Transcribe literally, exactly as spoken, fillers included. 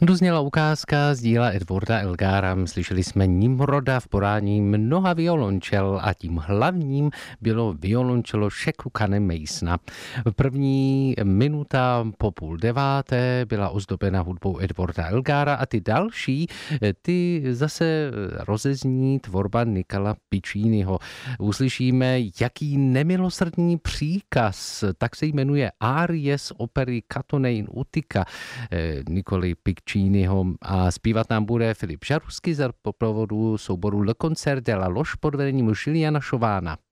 Dozněla ukázka z díla Edwarda Elgara. Slyšeli jsme Nimroda v podání mnoha violončel a tím hlavním bylo violončelo Shekukane Masona. První minuta po půl deváté byla ozdobena hudbou Edwarda Elgara a ty další, ty zase rozezní tvorba Nicola Picciniho. Uslyšíme, jaký nemilosrdný příkaz, tak se jmenuje árie z opery Katone in Utica Nicoli Picciniho a zpívat nám bude Filip Žarusky za poprovodu souboru Le Concert de la Loge pod vedením Juliana Šována.